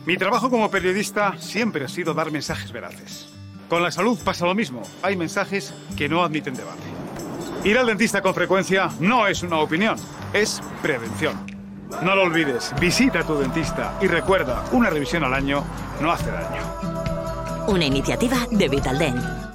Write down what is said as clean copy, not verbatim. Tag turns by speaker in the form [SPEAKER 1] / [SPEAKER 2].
[SPEAKER 1] Mi trabajo como periodista siempre ha sido dar mensajes veraces. Con la salud pasa lo mismo. Hay mensajes que no admiten debate. Ir al dentista con frecuencia no es una opinión, es prevención. No lo olvides, visita a tu dentista y recuerda, una revisión al año no hace daño.
[SPEAKER 2] Una iniciativa de Vitaldent.